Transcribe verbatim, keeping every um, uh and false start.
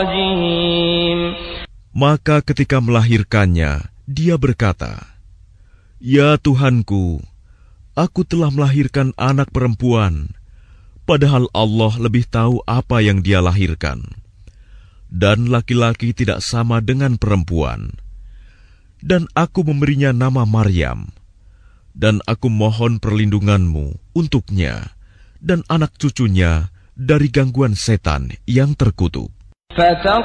Maka ketika melahirkannya, dia berkata, "Ya Tuhanku, aku telah melahirkan anak perempuan, padahal Allah lebih tahu apa yang dia lahirkan. Dan laki-laki tidak sama dengan perempuan. Dan aku memberinya nama Maryam. Dan aku mohon perlindunganmu untuknya dan anak cucunya dari gangguan setan yang terkutuk."